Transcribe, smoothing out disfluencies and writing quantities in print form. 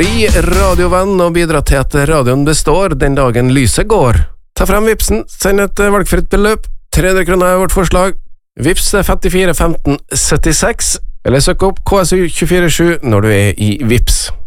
Bli radiovenn og bidra til at radioen består den dagen lyset går. Ta frem Vipsen, send et valgfritt beløp, 300 kroner er vårt forslag. Vips 54 15 76, eller søk opp KSU 247 når du er i Vips.